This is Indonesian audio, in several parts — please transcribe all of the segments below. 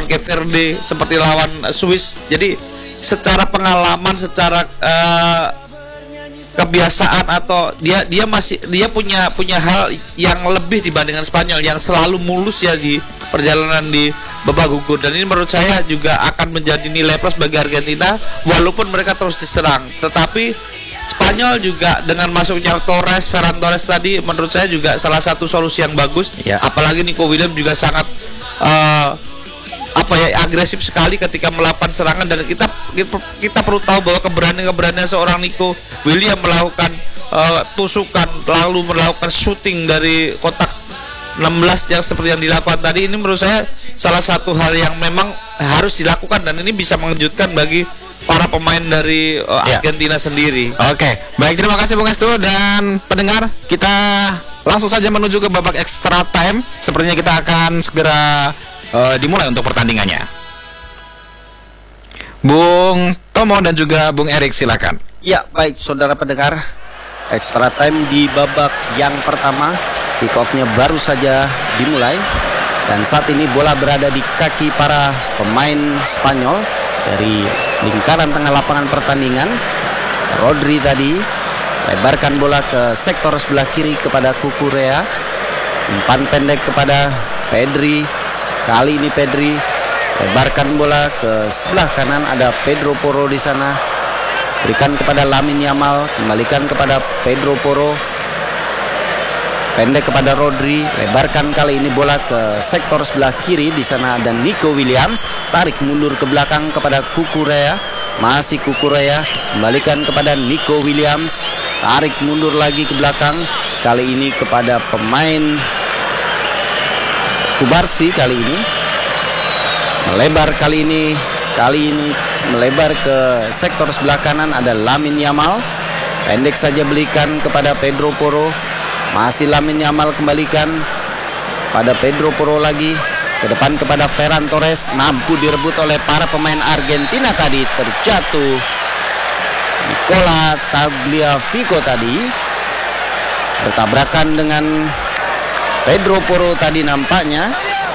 Cape Verde seperti lawan Swiss. Jadi secara pengalaman, secara kebiasaan, atau dia punya hal yang lebih dibandingkan Spanyol yang selalu mulus ya di perjalanan di babak gugur, dan ini menurut saya juga akan menjadi nilai plus bagi Argentina walaupun mereka terus diserang. Tetapi Spanyol juga dengan masuknya Ferran Torres tadi menurut saya juga salah satu solusi yang bagus ya. Apalagi Nico Williams juga sangat agresif sekali ketika melakukan serangan, dan kita perlu tahu bahwa keberanian seorang Nico Williams melakukan tusukan lalu melakukan shooting dari kotak 16 yang seperti yang dilakukan tadi, ini menurut saya salah satu hal yang memang harus dilakukan, dan ini bisa mengejutkan bagi para pemain dari Argentina sendiri. Oke, baik, terima kasih Bung Estu dan pendengar. Kita langsung saja menuju ke babak extra time. Sepertinya kita akan segera dimulai untuk pertandingannya. Bung Tomo dan juga Bung Erik, silakan. Ya, baik saudara pendengar, extra time di babak yang pertama, kick off-nya baru saja dimulai, dan saat ini bola berada di kaki para pemain Spanyol dari lingkaran tengah lapangan pertandingan. Rodri tadi lebarkan bola ke sektor sebelah kiri kepada Cucurella, umpan pendek kepada Pedri. Kali ini Pedri lebarkan bola ke sebelah kanan, ada Pedro Porro di sana. Berikan kepada Lamine Yamal, kembalikan kepada Pedro Porro. Pendek kepada Rodri, lebarkan kali ini bola ke sektor sebelah kiri, di sana ada Nico Williams, tarik mundur ke belakang kepada Cucurella. Masih Cucurella, kembalikan kepada Nico Williams, tarik mundur lagi ke belakang. Kali ini kepada pemain Kubarsi, kali ini melebar, kali ini melebar ke sektor sebelah kanan, ada Lamine Yamal, pendek saja belikan kepada Pedro Porro. Masih Lamine Yamal, kembalikan pada Pedro Porro lagi ke depan kepada Ferran Torres, mampu direbut oleh para pemain Argentina tadi, terjatuh Nicola Tagliafico tadi, bertabrakan dengan Pedro Porro tadi nampaknya.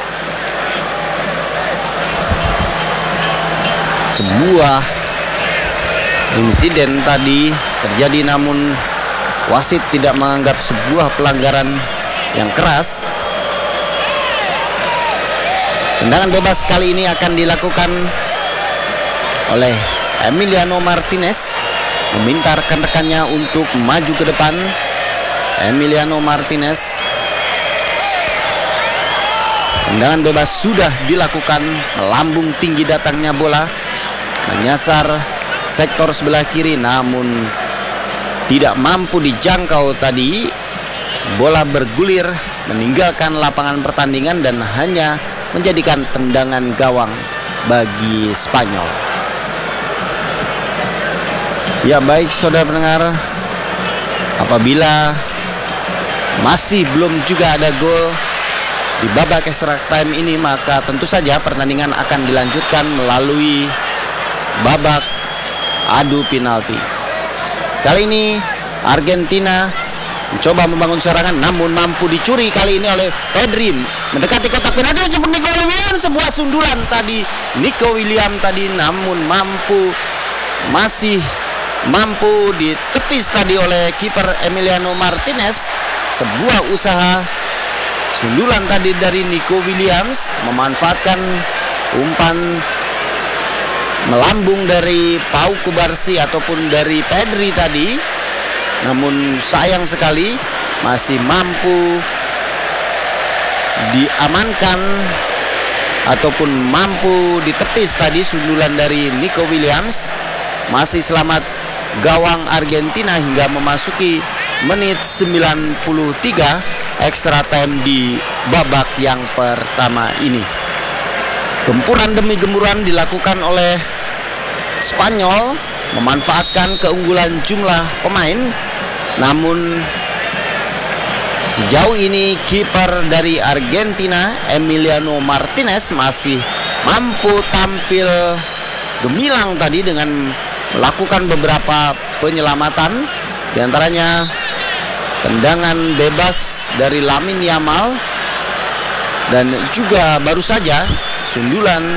Sebuah insiden tadi terjadi, namun wasit tidak menganggap sebuah pelanggaran yang keras. Tendangan bebas kali ini akan dilakukan oleh Emiliano Martinez, meminta rekan-rekannya untuk maju ke depan. Emiliano Martinez, tendangan bebas sudah dilakukan, melambung tinggi datangnya bola, menyasar sektor sebelah kiri, namun tidak mampu dijangkau tadi. Bola bergulir meninggalkan lapangan pertandingan dan hanya menjadikan tendangan gawang bagi Spanyol. Ya, baik saudara pendengar, apabila masih belum juga ada gol di babak extra time ini, maka tentu saja pertandingan akan dilanjutkan melalui babak adu penalti. Kali ini Argentina mencoba membangun serangan, namun mampu dicuri kali ini oleh Pedri. Mendekati kotak penalti, Nico Williams, sebuah sundulan tadi Nico Williams tadi, namun masih mampu ditepis tadi oleh kiper Emiliano Martinez. Sebuah usaha sundulan tadi dari Nico Williams, memanfaatkan umpan melambung dari Pau Kubarsi ataupun dari Pedri tadi, namun sayang sekali masih mampu diamankan ataupun mampu ditepis tadi sundulan dari Nico Williams. Masih selamat gawang Argentina hingga memasuki menit 93 extra time di babak yang pertama ini. Gempuran demi gempuran dilakukan oleh Spanyol, memanfaatkan keunggulan jumlah pemain, namun sejauh ini kiper dari Argentina Emiliano Martinez masih mampu tampil gemilang tadi dengan melakukan beberapa penyelamatan, diantaranya tendangan bebas dari Lamine Yamal, dan juga baru saja sundulan